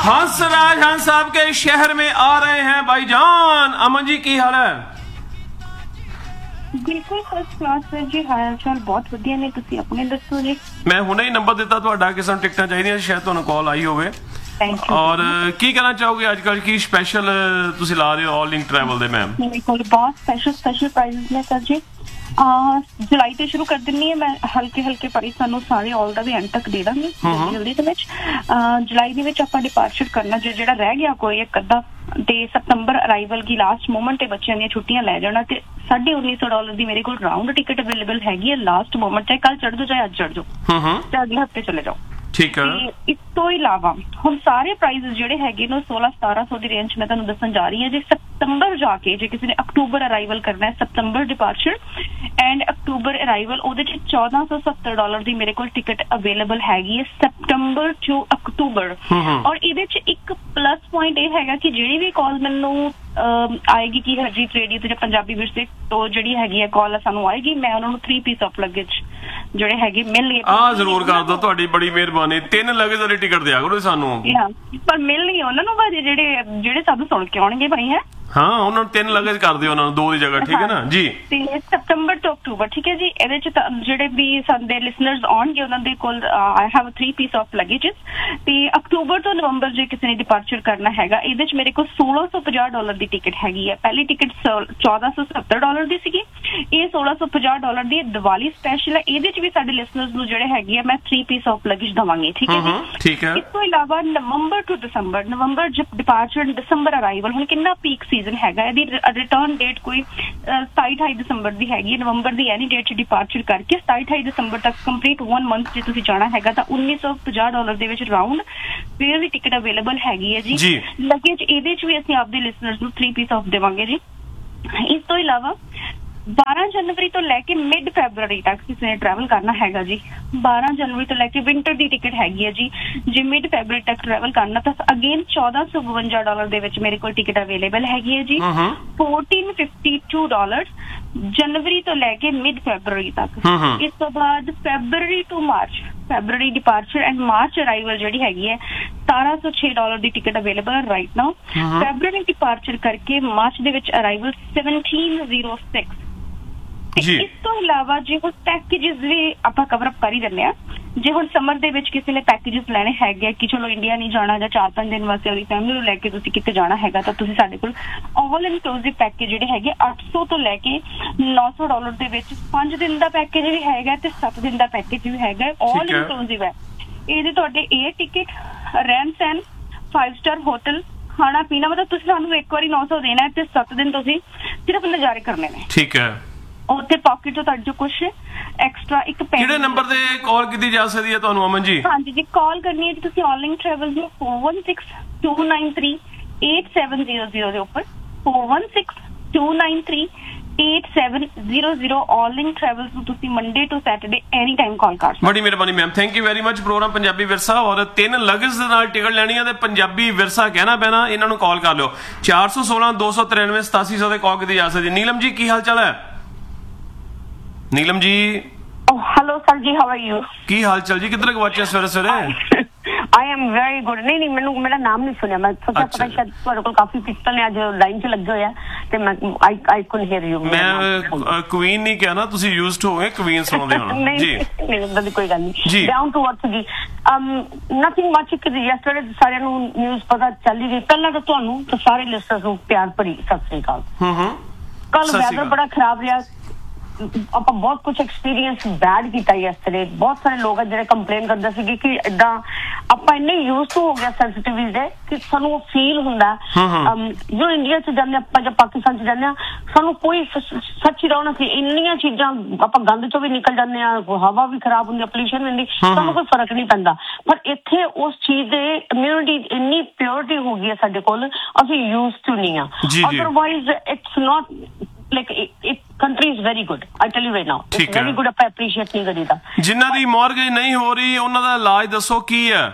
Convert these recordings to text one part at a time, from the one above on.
हंसराज हंस साहब के शहर में आ रहे हैं भाईजान। अमन जी की हाल है? बिल्कुल फर्स्ट क्लास सर जी, हाल चाल बहुत ਵਧੀਆ ਨੇ। ਤੁਸੀਂ ਆਪਣੇ ਦੱਸੋ ਜੀ। मैं हुणे ही नंबर दिता ਤੁਹਾਡਾ ਕਿਸੇ ਨੂੰ ਟਿਕਟਾਂ ਚਾਹੀਦੀਆਂ, ਸ਼ਾਇਦ ਤੁਹਾਨੂੰ ਕਾਲ ਆਈ ਹੋਵੇ। ਔਰ ਕੀ ਕਹਿਣਾ ਚਾਹੋਗੇ ਅੱਜ ਕੱਲ ਕੀ ਸਪੈਸ਼ਲ ਤੁਸੀਂ ਲਾ ਰਹੇ ਹੋ ਆਲ ਇੰਡੀਆ ਟਰੈਵਲ ਦੇ? ਮੈਮ ਮੇਰੇ ਕੋਲ ਬਹੁਤ ਸਪੈਸ਼ਲ ਪ੍ਰਾਈਸਿਸ ਨੇ ਸਰ ਜੀ। ਜੁਲਾਈ ਤੋਂ ਸ਼ੁਰੂ ਕਰ ਦਿੰਨੀ ਹੈ ਮੈਂ, ਹਲਕੇ ਪ੍ਰਾਈਸ ਸਾਨੂੰ ਸਾਰੇ ਆਲ ਦਾ ਵੀ ਐਂਡ ਤੱਕ ਦੇ ਦਾਂਗੀ ਜਲਦੀ ਦੇ ਵਿੱਚ। ਜੁਲਾਈ ਦੇ ਵਿੱਚ ਆਪਾਂ ਡਿਪਾਰਚਰ ਕਰਨਾ ਜਿਹੜਾ ਰਹਿ ਗਿਆ ਕੋਈ ਇੱਕ ਅੱਧਾ, ਤੇ ਸਤੰਬਰ ਅਰਾਈਵਲ ਕੀ ਲਾਸਟ ਮੂਮੈਂਟ ਤੇ ਬੱਚਿਆਂ ਦੀਆਂ ਛੁੱਟੀਆਂ ਲੈ ਜਾਣਾ। ਤੇ $1900 ਦੀ ਮੇਰੇ ਕੋਲ ਰਾਉਂਡ ਟਿਕਟ ਅਵੇਲੇਬਲ ਹੈਗੀ ਹੈ ਲਾਸਟ ਮੂਮੈਂਟ, ਚਾਹੇ ਕੱਲ ਚੜ ਜਾਓ ਚਾਹੇ ਅੱਜ ਚੜ ਜਾਓ, ਤੇ ਅਗਲੇ ਹਫਤੇ ਚਲੇ ਜਾਓ। ਠੀਕ ਹੈ। ਇਸ ਤੋਂ ਇਲਾਵਾ ਹੁਣ ਸਾਰੇ ਪ੍ਰਾਈਸਿਸ ਜਿਹੜੇ ਹੈਗੇ ਨੇ 1600-1700 ਦੀ ਰੇਂਜ ਮੈਂ ਤੁਹਾਨੂੰ ਦੱਸਣ ਜਾ ਰਹੀ ਹਾਂ ਜੀ। ਸਤੰਬਰ ਜਾ ਕੇ ਜੇ ਕਿਸੇ ਨੇ ਅਕਤੂਬਰ ਅਰਾਈਵਲ ਕਰਨਾ ਹੈ, ਸਤੰਬਰ ਡਿਪਾਰਚਰ ਐਂਡ ਅਕਤੂਬਰ ਅਰਾਈਵਲ, ਉਹਦੇ ਚ $1470 ਦੀ ਮੇਰੇ ਕੋਲ ਟਿਕਟ ਅਵੇਲੇਬਲ ਹੈਗੀ ਹੈ ਸਤੰਬਰ ਟੂ ਅਕਤੂਬਰ। ਔਰ ਇਹਦੇ ਚ ਇੱਕ ਪਲੱਸ ਪੁਆਇੰਟ ਇਹ ਹੈਗਾ ਕਿ ਜਿਹੜੀ ਵੀ ਕਾਲ ਮੈਨੂੰ ਆਏਗੀ ਕਿ ਹਰਜੀਤ ਰੇਡੀਓ ਤੇ ਜਾਂ ਪੰਜਾਬੀ ਵਿਰਸੇ ਤੋਂ ਜਿਹੜੀ ਹੈਗੀ ਹੈ ਕਾਲ ਸਾਨੂੰ ਆਏਗੀ, ਮੈਂ ਉਹਨਾਂ ਨੂੰ 3 ਪੀਸ ਆਫ ਲੱਗੇਜ ਜਿਹੜੇ ਹੈਗੇ ਮਿਲਣਗੇ। ਜ਼ਰੂਰ ਕਰ ਦੋ, ਤੁਹਾਡੀ ਬੜੀ ਮਿਹਰਬਾਨੀ। 3 ਲੱਗੇਜ ਵਾਲੀ ਟਿਕਟ ਦਿਆ ਕਰੋ ਸਾਨੂੰ। ਪਰ ਮਿਲਣੀ ਉਹਨਾਂ ਨੂੰ ਭਾਜੀ ਜਿਹੜੇ ਸਾਨੂੰ ਸੁਣ ਕੇ ਆਉਣਗੇ ਭਾਈ ਹੈ। ਹਾਂ, ਉਹਨਾਂ ਨੂੰ 3 ਲੱਗੇਜ ਕਰ ਦਿਓ, ਉਹਨਾਂ ਨੂੰ 2 ਦੀ ਜਗ੍ਹਾ। ਠੀਕ ਹੈ ਨਾ ਜੀ। ਤੇ ਸਤੰਬਰ ਤੋਂ ਅਕਤੂਬਰ, ਠੀਕ ਹੈ ਜੀ। ਇਹਦੇ ਚ ਜਿਹੜੇ ਵੀ ਸਾਡੇ ਲਿਸਨਰਸ ਆਉਣਗੇ ਉਹਨਾਂ ਦੇ ਕੋਲ ਆਈ ਹੈਵ 3 ਪੀਸ ਆਫ ਲੱਗੇਜਸ। ਤੇ ਅਕਤੂਬਰ ਤੋਂ ਨਵੰਬਰ ਜੇ ਕਿਸੇ ਨੇ ਡਿਪਾਰਚਰ ਕਰਨਾ ਹੈਗਾ, ਇਹਦੇ ਚ ਮੇਰੇ ਕੋਲ $1650 ਦੀ ਟਿਕਟ ਹੈਗੀ ਹੈ। ਪਹਿਲੀ ਟਿਕਟ $1470 ਦੀ ਸੀਗੀ, ਇਹ $1650 ਦੀ ਦੀਵਾਲੀ ਸਪੈਸ਼ਲ ਹੈ। ਇਹਦੇ ਚ ਵੀ ਸਾਡੇ ਲਿਸਨਰਸ ਨੂੰ ਜਿਹੜੇ ਹੈਗੇ ਆ ਮੈਂ 3 ਪੀਸ ਆਫ ਲੱਗੇਜ ਦਵਾਂਗੀ। ਠੀਕ ਹੈ ਜੀ। ਠੀਕ ਹੈ। ਇਸ ਤੋਂ ਇਲਾਵਾ ਨਵੰਬਰ to December, November departure, December arrival, ਹੁਣ ਕਿੰਨਾ ਪੀਕ ਸੀਜ਼ਨ ਹੈਗਾ, ਇਹਦੀ ਰਿਟਰਨ ਡੇਟ ਕੋਈ 27-28 ਦਸੰਬਰ ਦੀ ਹੈਗੀ। ਨਵੰਬਰ ਦੀ ਐਨੀ ਡੇਟ ਚ ਡਿਪਾਰਚਰ ਕਰਕੇ 27-28 ਦਸੰਬਰ ਤੱਕ ਕੰਪਲੀਟ 1 ਮੰਥ ਜੇ ਤੁਸੀਂ ਜਾਣਾ ਹੈਗਾ ਤਾਂ $1950 ਦੇ ਵਿੱਚ ਰਾਉਂਡ ਫੇਅਰ ਦੀ ਟਿਕਟ ਅਵੇਲੇਬਲ ਹੈਗੀ ਹੈ ਜੀ। ਲੱਗੇਜ ਇਹਦੇ ਚ ਵੀ ਅਸੀਂ ਆਪਦੇ ਲਿਸਨਰਸ ਨੂੰ 3 ਪੀਸ ਆਫ ਦੇਵਾਂਗੇ ਜੀ। ਇਸ ਤੋਂ ਇਲਾਵਾ 12 ਜਨਵਰੀ ਤੋਂ ਲੈ ਕੇ ਮਿਡ ਫੈਬਰਵਰੀ ਤੱਕ ਕਿਸੇ ਨੇ ਟਰੈਵਲ ਕਰਨਾ ਹੈਗਾ ਜੀ। 12 ਜਨਵਰੀ ਤੋਂ ਲੈ ਕੇ ਵਿੰਟਰ ਦੀ ਟਿਕਟ ਹੈਗੀ ਹੈ ਜੀ। ਜੇ ਮਿਡ ਫੈਬਰਵਰੀ ਤੱਕ ਟਰੈਵਲ ਕਰਨਾ ਤਾਂ ਅਗੇਨ $1452 ਦੇ ਵਿੱਚ ਮੇਰੇ ਕੋਲ ਟਿਕਟ ਅਵੇਲੇਬਲ ਹੈਗੀ ਹੈ ਜੀ। $1452 ਜਨਵਰੀ ਤੋਂ ਲੈ ਕੇ ਮਿਡ ਫੈਬਰਵਰੀ ਤੱਕ। ਇਸ ਤੋਂ ਬਾਅਦ ਫੈਬਰਵਰੀ to March, ਫੈਬਰਵਰੀ departure and March arrival ਜਿਹੜੀ ਹੈਗੀ ਹੈ $1706 ਦੀ ਟਿਕਟ ਅਵੇਲੇਬਲ ਹੈ ਰਾਈਟ ਨਾਓ। ਫੈਬਰਵਰੀ ਡਿਪਾਰਚਰ ਕਰਕੇ ਮਾਰਚ ਦੇ ਵਿੱਚ ਅਰਾਈਵਲ 1706। ਇਸ ਤੋਂ ਇਲਾਵਾ ਜੇ ਹੁਣ ਪੈਕੇਜਸ ਵੀ ਆਪਾਂ ਕਵਰ ਅਪ ਕਰ ਹੀ ਦਿੰਦੇ ਆ। ਜੇ ਹੁਣ ਸਮਰ ਦੇ ਵਿੱਚ ਕਿਸੇ ਨੇ ਪੈਕੇਜਸ ਲੈਣੇ ਹੈਗੇ ਕਿ ਚਲੋ ਇੰਡੀਆ ਨਹੀਂ ਜਾਣਾ ਜਾਂ 4-5 ਦਿਨ ਵਾਸਤੇ ਆਪਣੀ ਫੈਮਿਲੀ ਨੂੰ ਲੈ ਕੇ ਤੁਸੀਂ ਕਿਤੇ ਜਾਣਾ ਹੈਗਾ ਤਾਂ ਤੁਸੀਂ ਸਾਡੇ ਕੋਲ ਆਲ ਇਨਕਲੂਸਿਵ ਪੈਕੇਜ ਜਿਹੜੇ ਹੈਗੇ 800 ਤੋਂ ਲੈ ਕੇ $900 ਦੇ ਵਿੱਚ 5 ਦਿਨ ਦਾ ਪੈਕੇਜ ਵੀ ਹੈਗਾ ਤੇ 7 ਦਿਨ ਦਾ ਪੈਕੇਜ ਵੀ ਹੈਗਾ। ਆਲ ਇਨਕਲੂਸਿਵ ਹੈ। ਇਹਦੇ ਤੁਹਾਡੇ 에ਅਰ ਟਿਕਟ, ਰਹਿਣ ਸਹਿਣ, 5 ਸਟਾਰ ਹੋਟਲ, ਖਾਣਾ ਪੀਣਾ, ਮਤਲਬ ਤੁਸੀਂ ਸਾਨੂੰ ਇੱਕ ਵਾਰੀ 900 ਦੇਣਾ ਤੇ 7 ਦਿਨ ਤੁਸੀਂ ਸਿਰਫ ਨਜ਼ਾਰੇ ਕਰਨੇ ਨੇ। ਠੀਕ ਹੈ। ਉੱਥੇ ਪਾਕਟ ਤੋਂ ਤੁਹਾਡੇ ਜੋ ਕੁਛ ਐਕਸਟਰਾ ਇੱਕ ਕਿਹੜੇ ਨੰਬਰ ਤੇ ਕਾਲ ਕੀਤੀ ਜਾ ਸਕਦੀ ਹੈ ਤੁਹਾਨੂੰ ਅਮਨ ਜੀ? ਹਾਂਜੀ ਜੀ, ਕਾਲ ਕਰਨੀ ਹੈ ਜੀ ਤੁਸੀਂ ਆਲ ਇੰਡੀਆ ਟਰੈਵਲ ਨੂੰ 4162938700 ਦੇ ਉੱਪਰ 4162938700 ਆਲ ਇੰਡੀਆ ਟਰੈਵਲ ਨੂੰ ਤੁਸੀਂ Monday to Saturday any time call ਕਰ ਸਕਦੇ। ਬੜੀ ਮਿਹਰਬਾਨੀ ma'am, thank you very much. Programme Punjabi ਵਿਰਸਾ ਔਰ 3 ਲਗਜ਼ ਦੇ ਨਾਲ ਟਿਕਟ ਲੈਣੀ ਹੈ ਤੇ ਪੰਜਾਬੀ ਵਿਰਸਾ ਕਹਿਣਾ ਪੈਣਾ। ਇਹਨਾਂ ਨੂੰ ਕਾਲ ਕਰ ਲਿਓ 416-293-8700 ਤੇ ਕਾਲ ਕੀਤੀ ਜਾ ਸਕਦੀ। ਨੀਲਮ ਜੀ ਕੀ ਹਾਲ ਚਾਲ ਹੈ? ਨੀਲਮ ਜੀ ਹੈਲੋ ਸਰ ਜੀ, ਹਾਊ ਆਰ ਯੂ? ਕੀ ਹਾਲ ਚਾਲ ਜੀ? ਕਿੱਧਰ ਗਵਾਚਿਆ ਸਵੇਰੇ ਸਵੇਰੇ? I am very good। ਨਹੀਂ ਮੈਨੂੰ ਮੇਰਾ ਨਾਮ ਨਹੀਂ ਸੁਣਿਆ, ਮੈਂ ਸੋਚਿਆ ਪਤਾ ਸ਼ਾਇਦ ਤੁਹਾਡੇ ਕੋਲ ਕਾਫੀ ਪਿਸਟਲ ਨੇ ਅੱਜ ਲਾਈਨ 'ਚ ਲੱਗੇ ਹੋਏ ਆ ਤੇ ਮੈਂ ਆਈ ਕੁਡਨਟ ਹੀਅਰ ਯੂ। ਮੈਂ ਕੁਈਨ ਨਹੀਂ ਕਿਹਾ ਨਾ, ਤੁਸੀਂ ਯੂਜ਼ਡ ਹੋ ਗਏ ਕੁਈਨ ਸੁਣਦੇ ਹੋ ਜੀ। ਨਹੀਂ ਉਦਾਂ ਦੀ ਕੋਈ ਗੱਲ ਨਹੀਂ। ਡਾਊਨ ਟੂ ਅਰਥ ਜੀ, ਨਥਿੰਗ ਮਚ। ਯੈਸਟਰਡੇ ਸਾਰਿਆਂ ਨੂੰ ਨਿਊਜ਼ ਪਤਾ ਚੱਲ ਹੀ ਗਈ। ਪਹਿਲਾਂ ਤਾਂ ਤੁਹਾਨੂੰ ਤੇ ਸਾਰੇ ਲਿਸਟਰਸ ਨੂੰ ਪਿਆਰ ਭਰੀ ਸਤਿ ਸ੍ਰੀ ਅਕਾਲ। ਕੱਲ ਵੈਦਰ ਬੜਾ ਖਰਾਬ ਰਿਹਾ, ਆਪਾਂ ਬਹੁਤ ਕੁਛ ਐਕਸਪੀਰੀਅੰਸ ਬੈਡ ਕੀਤਾ ਯੈਸਟਰਡੇ। ਬਹੁਤ ਸਾਰੇ ਲੋਕ ਆ ਜਿਹੜੇ ਕੰਪਲੇਨ ਕਰਦੇ ਸੀਗੇ ਕਿ ਏਦਾਂ ਆਪਾਂ ਇੰਨੇ ਯੂਜ਼ ਟੂ ਹੋ ਗਿਆ ਸੈਂਸਿਟਿਵਿਟੀ ਦੇ ਕਿ ਸਾਨੂੰ ਉਹ ਫੀਲ ਹੁੰਦਾ ਜੋ ਇੰਡੀਆ 'ਚ ਜਾਂਦੇ ਆਪਾਂ ਜਾਂ ਪਾਕਿਸਤਾਨ 'ਚ ਜਾਂਦੇ ਆ, ਸਾਨੂੰ ਕੋਈ ਸੱਚੀ ਰਹੋ ਨਾ ਸੀ ਇੰਨੀਆਂ ਚੀਜ਼ਾਂ ਆਪਾਂ ਗੰਦ 'ਚੋਂ ਵੀ ਨਿਕਲ ਜਾਂਦੇ ਆ, ਹਵਾ ਵੀ ਖਰਾਬ ਹੁੰਦੀ, ਪੋਲਿਊਸ਼ਨ ਵੀ ਹੁੰਦੀ, ਸਾਨੂੰ ਕੋਈ ਫਰਕ ਨਹੀਂ ਪੈਂਦਾ। ਪਰ ਇੱਥੇ ਉਸ ਚੀਜ਼ ਦੇ ਇਮਿਊਨਿਟੀ ਇੰਨੀ ਪਿਓਰਿਟੀ ਹੋ ਗਈ ਹੈ ਸਾਡੇ ਕੋਲ, ਅਸੀਂ ਯੂਜ਼ ਟੂ ਨਹੀਂ ਆ। Otherwise it's ਨॉट like it country is very good, I tell you right now, it's very good। ਆਪਾਂ appreciate ਨਹੀਂ ਕਰੀਦਾ। ਜਿਨ੍ਹਾਂ ਦੀ ਮੌਰਗੇਜ ਨਹੀਂ ਹੋ ਰਹੀ ਉਹਨਾਂ ਦਾ ਇਲਾਜ ਦੱਸੋ ਕੀ ਹੈ?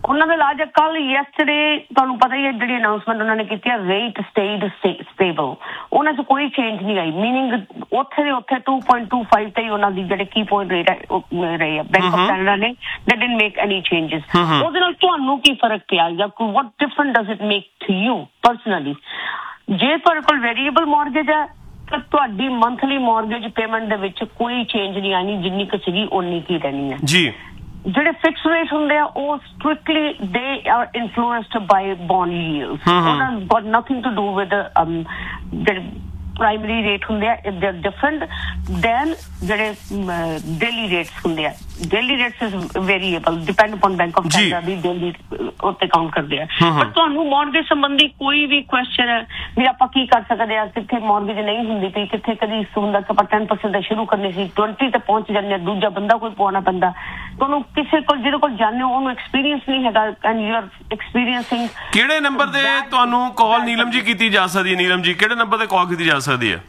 ਉਹਨਾਂ ਦਾ ਇਲਾਜ ਕੱਲ ਯੈਸਟਰਡੇ ਤੁਹਾਨੂੰ ਪਤਾ ਹੀ ਹੈ ਜਿਹੜੀ ਅਨਾਉਂਸਮੈਂਟ ਉਹਨਾਂ ਨੇ ਕੀਤੀ ਹੈ ਰੇਟ ਸਟੇਡ ਸਟੇਬਲ, ਉਹਨਾਂ 'ਚ ਕੋਈ ਚੇਂਜ ਨਹੀਂ ਆਈ, ਮੀਨਿੰਗ ਉੱਥੇ ਦੇ ਉੱਥੇ 2.25 ਤੇ ਹੀ ਉਹਨਾਂ ਦੀ ਜਿਹੜੇ ਕੀ ਪੁਆਇੰਟ ਰੇਟ ਹੈ ਉਹ ਰਹੇ ਆ। ਬੈਂਕ ਆਫ ਕੈਨੇਡਾ ਨੇ ਦੇ ਡਿਡਨਟ ਮੇਕ ਐਨੀ ਚੇਂਜਸ। ਉਹਦੇ ਨਾਲ ਤੁਹਾਨੂੰ ਕੀ ਫਰਕ ਪਿਆ ਜਾਂ ਵਾਟ different does it make to you personally? ਜੇ ਤੁਹਾਡੇ ਕੋਲ ਵੇਰੀਏਬਲ ਮੌਰਗੇਜ ਹੈ ਤਾਂ ਤੁਹਾਡੀ ਮੰਥਲੀ ਮੌਰਗੇਜ ਪੇਮੈਂਟ ਦੇ ਵਿੱਚ ਕੋਈ ਚੇਂਜ ਨਹੀਂ ਆਣੀ, ਜਿੰਨੀ ਕੁ ਸੀਗੀ ਓਨੀ ਕੀ ਰਹਿਣੀ ਹੈ ਜੀ। ਜਿਹੜੇ ਫਿਕਸ ਰੇਟ ਹੁੰਦੇ ਆ ਉਹ strictly they are influenced by bond ਯੀਲਡਸ, ਉਹਨਾਂ goat nothing to do with ਜਿਹੜੇ ਪ੍ਰਾਇਮਰੀ ਰੇਟ ਹੁੰਦੇ ਆ, ਦੇ ਆਰ ਡਿਫਰੈਂਟ ਦੈਨ ਜਿਹੜੇ ਡੇਲੀ ਰੇਟਸ ਹੁੰਦੇ ਆ। Daily rates is variable, depend upon bank of Canada the daily ਉੱਤੇ ਕਾਊਂਟ ਕਰਦੇ ਆ। ਪਰ ਤੁਹਾਨੂੰ ਮੌਰਗੇਜ ਸੰਬੰਧੀ ਕੋਈ ਵੀ ਕੁਐਸਚਨ ਹੈ ਵੀ ਆਪਾਂ ਕੀ ਕਰ ਸਕਦੇ ਆ, ਕਿੱਥੇ ਮੌਰਗੇਜ ਨਹੀਂ ਹੁੰਦੀ ਪਈ, ਕਿੱਥੇ ਕਦੀ ਹੁੰਦਾ ਕਿ ਆਪਾਂ 10% ਦਾ ਸ਼ੁਰੂ ਕਰਨੀ ਸੀ 20 ਤੇ ਪਹੁੰਚ ਜਾਂਦੇ, ਦੂਜਾ ਬੰਦਾ ਕੋਈ ਪਵਾਉਣਾ ਪੈਂਦਾ, ਤੁਹਾਨੂੰ ਕਿਸੇ ਕੋਲ ਜਿਹਦੇ ਕੋਲ ਜਾਣਦੇ ਹੋ ਉਹਨੂੰ ਐਕਸਪੀਰੀਅੰਸ ਨਹੀਂ ਹੈਗਾ ਐਂਡ ਯੂ ਆਰ ਐਕਸਪੀਰੀਅੰਸਿੰਗ। ਕਿਹੜੇ ਨੰਬਰ ਤੇ ਤੁਹਾਨੂੰ ਕਾਲ ਨੀਲਮ ਜੀ ਕੀਤੀ ਜਾ ਸਕਦੀ ਹੈ? ਨੀਲਮ ਜੀ ਕਿਹੜੇ ਨੰਬਰ ਤੇ ਕਾਲ ਕੀਤੀ ਜਾ ਸਕਦੀ ਹੈ?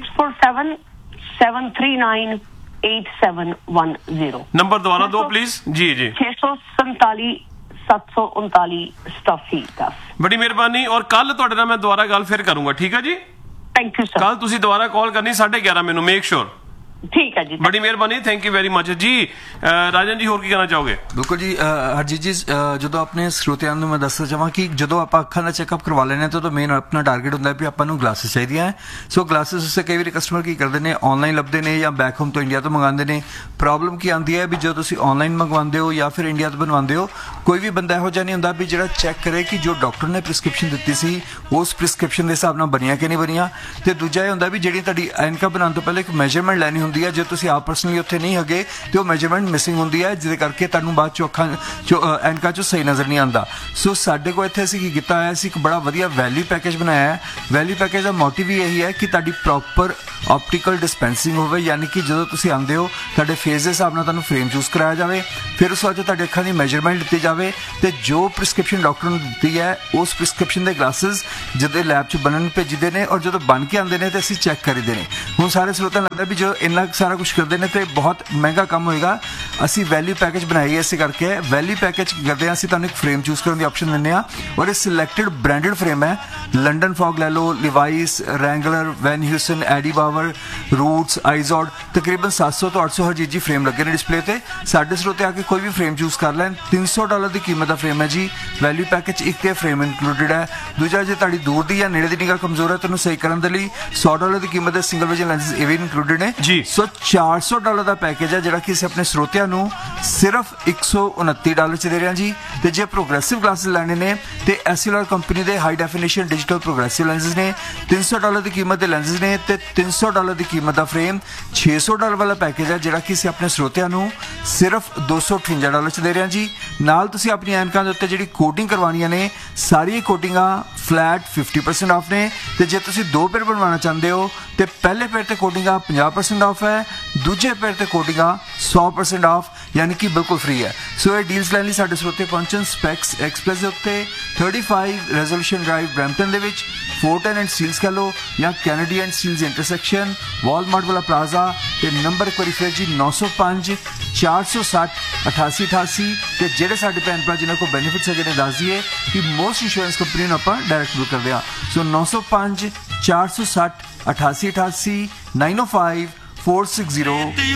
647-739 8710 ਨੰਬਰ ਦੁਬਾਰਾ ਦੋ ਪਲੀਜ਼। ਜੀ ਜੀ 647 739 8710। ਬੜੀ ਮਿਹਰਬਾਨੀ। ਔਰ ਕੱਲ ਤੁਹਾਡੇ ਨਾਲ ਮੈਂ ਦੁਬਾਰਾ ਗੱਲ ਫਿਰ ਕਰੂੰਗਾ, ਠੀਕ ਹੈ ਜੀ? Thank you sir. ਕੱਲ ਤੁਸੀਂ ਦੁਬਾਰਾ ਕਾਲ ਕਰਨੀ 11:30 ਮੈਨੂੰ, ਮੇਕ ਸ਼ੋਰ। ਠੀਕ ਹੈ ਜੀ, ਬੜੀ ਮਿਹਰਬਾਨੀ, ਥੈਂਕ ਯੂ ਵੈਰੀ ਮਚ ਜੀ। ਰਾਜਨ ਜੀ ਹੋਰ ਕੀ ਕਹਿਣਾ ਚਾਹੋਗੇ? ਬਿਲਕੁਲ ਜੀ ਹਰਜੀਤ ਜੀ, ਜਦੋਂ ਆਪਣੇ ਸਰੋਤਿਆਂ ਨੂੰ ਮੈਂ ਦੱਸਣਾ ਚਾਹਾਂ ਕਿ ਜਦੋਂ ਆਪਾਂ ਅੱਖਾਂ ਦਾ ਚੈੱਕਅਪ ਕਰਵਾ ਲੈਂਦੇ ਹਾਂ ਤਾਂ ਮੇਨ ਆਪਣਾ ਟਾਰਗੇਟ ਹੁੰਦਾ ਵੀ ਆਪਾਂ ਨੂੰ ਗਲਾਸਿਸ ਚਾਹੀਦੀਆਂ ਹੈ। ਸੋ ਗਲਾਸਿਸ ਉਸੇ ਕਈ ਵਾਰੀ ਕਸਟਮਰ ਕੀ ਕਰਦੇ ਨੇ, ਆਨਲਾਈਨ ਲੱਭਦੇ ਨੇ ਜਾਂ ਬੈਕ ਹੋਮ ਤੋਂ ਇੰਡੀਆ ਤੋਂ ਮੰਗਵਾਉਂਦੇ ਨੇ। ਪ੍ਰੋਬਲਮ ਕੀ ਆਉਂਦੀ ਹੈ ਵੀ ਜਦੋਂ ਤੁਸੀਂ ਆਨਲਾਈਨ ਮੰਗਵਾਉਂਦੇ ਹੋ ਜਾਂ ਫਿਰ ਇੰਡੀਆ ਤੋਂ ਬਣਵਾਉਂਦੇ ਹੋ, ਕੋਈ ਵੀ ਬੰਦਾ ਇਹੋ ਜਿਹਾ ਨਹੀਂ ਹੁੰਦਾ ਵੀ ਜਿਹੜਾ ਚੈੱਕ ਕਰੇ ਕਿ ਜੋ ਡਾਕਟਰ ਨੇ ਪ੍ਰਿਸਕ੍ਰਿਪਸ਼ਨ ਦਿੱਤੀ ਸੀ ਉਸ ਪ੍ਰਿਸਕ੍ਰਿਪਸ਼ਨ ਦੇ ਹਿਸਾਬ ਨਾਲ ਬਣੀਆਂ ਕਿ ਨਹੀਂ ਬਣੀਆਂ। ਤੇ ਦੂਜਾ ਇਹ ਹੁੰਦਾ ਵੀ ਜਿਹੜੀ ਤੁਹਾਡੀ ਐਨਕਾ ਬਣਾਉਣ ਤੋਂ ਪਹਿਲਾਂ ਇੱਕ ਮੈਜਰਮੈਂਟ ਲੈਣੀ ਹੁੰਦੀ ਹੈ, ਜੇ ਤੁਸੀਂ ਆਪ ਪਰਸਨਲੀ ਉੱਥੇ ਨਹੀਂ ਹੈਗੇ ਤੇ ਉਹ ਮੈਜਰਮੈਂਟ ਮਿਸਿੰਗ ਹੁੰਦੀ ਹੈ, ਜਿਹਦੇ ਕਰਕੇ ਤੁਹਾਨੂੰ ਬਾਅਦ ਚੋਂ ਅੱਖਾਂ ਚੋਂ ਐਨਕਾਂ ਚੋਂ ਸਹੀ ਨਜ਼ਰ ਨਹੀਂ ਆਉਂਦਾ। ਸੋ ਸਾਡੇ ਕੋਲ ਇੱਥੇ ਅਸੀਂ ਕੀ ਕੀਤਾ ਹੋਇਆ ਸੀ, ਇੱਕ ਬੜਾ ਵਧੀਆ ਵੈਲਿਊ ਪੈਕੇਜ ਬਣਾਇਆ ਹੈ। ਵੈਲਿਊ ਪੈਕੇਜ ਦਾ ਮੋਟਿਵ ਹੀ ਇਹੀ ਹੈ ਕਿ ਤੁਹਾਡੀ ਪ੍ਰੋਪਰ ਆਪਟੀਕਲ ਡਿਸਪੈਂਸਿੰਗ ਹੋਵੇ, ਯਾਨੀ ਕਿ ਜਦੋਂ ਤੁਸੀਂ ਆਉਂਦੇ ਹੋ ਤੁਹਾਡੇ ਫੇਸ ਦੇ ਹਿਸਾਬ ਨਾਲ ਤੁਹਾਨੂੰ ਫਰੇਮ ਚੂਜ਼ ਕਰਾਇਆ ਜਾਵੇ, ਫਿਰ ਉਸ ਬਾਅਦ ਤੁਹਾਡੇ ਅੱਖਾਂ ਦੀ ਮੈਜਰਮੈਂਟ ਲਿੱਤੀ ਜਾਵੇ ਤੇ ਜੋ ਪ੍ਰਿਸਕ੍ਰਿਪਸ਼ਨ ਡਾਕਟਰ ਨੇ ਦਿੱਤੀ ਹੈ ਉਸ ਪ੍ਰਿਸਕ੍ਰਿਪਸ਼ਨ ਦੇ ਗਲਾਸਿਸ ਜਦੋਂ ਲੈਬ 'ਚ ਬਣਨ ਭੇਜਦੇ ਨੇ ਔਰ ਜਦੋਂ ਬਣ ਕੇ ਆਉਂਦੇ ਨੇ ਤੇ ਅਸੀਂ ਚੈੱਕ ਕਰੀਦੇ ਨੇ। ਹੁਣ ਸਾਰੇ ਸਰੋਤਿਆਂ ਨੂੰ ਲੱਗਦਾ ਵੀ ਜੋ ਇੰਨਾ ਸਾਰਾ ਕੁਝ ਕਰਦੇ ਨੇ ਤੇ ਬਹੁਤ ਮਹਿੰਗਾ ਕੰਮ ਹੋਏਗਾ। ਅਸੀਂ ਵੈਲਿਊ ਪੈਕੇਜ ਬਣਾਈ ਇਸੇ ਕਰਕੇ। ਵੈਲਿਊ ਪੈਕੇਜ ਕਰਦੇ ਹਾਂ ਅਸੀਂ ਤੁਹਾਨੂੰ ਇੱਕ ਫਰੇਮ ਚੂਜ਼ ਕਰਨ ਦੀ ਆਪਸ਼ਨ ਦਿੰਦੇ ਹਾਂ ਔਰ ਇਹ ਸਿਲੈਕਟਡ ਬ੍ਰਾਂਡਡ ਫਰੇਮ ਹੈ। ਲੰਡਨ ਫੌਗ ਲੈ ਲਓ, ਲਿਵਾਈਸ, ਰੈਂਗਲਰ, ਵੈਨ ਹਿਊਸਨ, ਐਡੀ ਬਾਵਰ, ਰੂਟਸ, ਆਈਜ਼ੋਡ, ਤਕਰੀਬਨ 700 ਤੋਂ 800 ਹਰਜੀਤ ਜੀ ਫਰੇਮ ਲੱਗੇ ਨੇ ਡਿਸਪਲੇ ਤੇ। ਸਾਡੇ ਸਰੋਤੇ ਆ ਕੇ ਕੋਈ ਵੀ ਫਰੇਮ ਚੂਜ਼ ਕਰ ਲੈਣ। $300 ਦੀ ਕੀਮਤ ਦਾ ਫਰੇਮ ਹੈ ਜੀ। ਵੈਲਿਊ ਪੈਕੇਜ ਇੱਕ ਤੇ ਫਰੇਮ ਇਨਕਲੂਡਡ ਹੈ। ਦੂਜਾ ਜੇ ਤੁਹਾਡੀ ਦੂਰ ਦੀ ਜਾਂ ਨੇੜੇ ਦੀ ਨਿਗਾਹ ਕਮਜ਼ੋਰ ਹੈ ਤੁਹਾਨੂੰ ਸਹੀ ਕਰਨ ਦੇ ਲਈ $100 ਦੀ ਕੀਮਤ ਦੇ ਸਿੰਗਲ ਵਿਜ਼ਨ ਲੈਂਸਿਸ ਇਹ ਵੀ ਇਨਕਲੂਡਡ ਨੇ ਜੀ। ਸੋ $400 ਦਾ ਪੈਕੇਜ ਹੈ ਜਿਹੜਾ ਕਿ ਅਸੀਂ ਆਪਣੇ ਸਰੋਤਿਆਂ ਨੂੰ ਸਿਰਫ $129 ਚ ਦੇ ਰਹੇ ਹਾਂ ਜੀ। ਤੇ ਜੇ ਪ੍ਰੋਗਰੈਸਿਵ ਗਲਾਸਿਸ ਲੈਣੇ ਨੇ ਤੇ ਐਸਐਲਆਰ ਕੰਪਨੀ ਦੇ ਹਾਈ ਡੈਫੀਨੇਸ਼ਨ ਡਿਜੀਟਲ ਪ੍ਰੋਗਰੈਸਿਵ ਲੈਂਸਿਸ ਨੇ। $300 ਦੀ ਕੀਮਤ ਦੇ ਲੈਂਸਿਸ ਨੇ ਤੇ $300 ਦੀ ਕੀਮਤ ਦਾ ਫਰੇਮ। $600 ਵਾਲਾ ਪੈਕੇਜ ਹੈ ਜਿਹੜਾ ਕਿ ਅਸੀਂ ਆਪਣੇ ਸਰੋਤਿਆਂ ਨੂੰ ਸਿਰਫ $258 ਚ ਦੇ ਰਹੇ ਹਾਂ ਜੀ। ਨਾਲ ਤੁਸੀਂ ਆਪਣੀ ਐਨਕਾਂ ਦੇ ਉੱਤੇ ਜਿਹੜੀ ਕੋਟਿੰਗ ਕਰਵਾਉਣੀਆਂ ਨੇ ਸਾਰੀਆਂ ਕੋਟਿੰਗਾਂ ਫਲੈਟ 50% ਆਫ ਨੇ। ਤੇ ਜੇ ਤੁਸੀਂ 2 ਪੇਅਰ ਬਣਵਾਉਣਾ ਚਾਹੁੰਦੇ ਹੋ ਤੇ ਪਹਿਲੇ ਪੇਅਰ ਤੇ ਕੋਟਿੰਗਾਂ 50% ਆਫ ਹੈ, ਦੂਜੇ ਪੇਅਰ ਤੇ ਕੋਟਿੰਗਾਂ 100% ਆਫ, ਯਾਨੀ ਕਿ ਬਿਲਕੁਲ ਫ੍ਰੀ ਹੈ। ਸੋ ਇਹ ਡੀਲਸ ਲੈਣ ਲਈ ਸਾਡੇ ਸਰੋਤੇ ਪਹੁੰਚਣ ਸਪੈਕਸ ਐਕਸਪ੍ਰੈਸ ਦੇ ਉੱਤੇ 35 ਰੈਜ਼ੋਲੂਸ਼ਨ ਡਰਾਈਵ ਬਰੈਂਪਟਨ ਦੇ ਵਿੱਚ, 410 ਐਂਡ ਸਟੀਲਸ ਕਹ ਲਓ ਜਾਂ Kennedy and Steeles intersection, Walmart ਵਾਲਾ ਪਲਾਜ਼ਾ। ਤੇ ਨੰਬਰ ਇੱਕ ਵਾਰੀ ਫਿਰ ਜੀ 905 460 8888। ਤੇ ਜਿਹੜੇ ਸਾਡੇ ਭੈਣ ਭਰਾ ਜਿਨ੍ਹਾਂ ਕੋਲ ਬੈਨੀਫਿਟਸ ਹੈਗੇ ਨੇ ਦੱਸ ਦਈਏ ਕਿ ਮੋਸਟ ਇੰਸ਼ੋਰੈਂਸ ਕੰਪਨੀ ਨੂੰ ਆਪਾਂ ਡਾਇਰੈਕਟ ਬੁੱਕ ਕਰਦੇ ਹਾਂ। ਸੋ 905 460 8888 905 460